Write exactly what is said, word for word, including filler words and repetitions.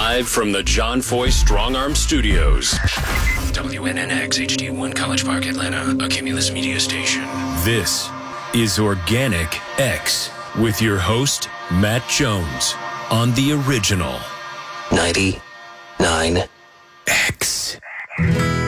Live from the John Foy Strong Arm Studios. W N N X H D one College Park, Atlanta, a Cumulus media station. This is Organic X with your host, Matt Jones, on the original ninety-nine X.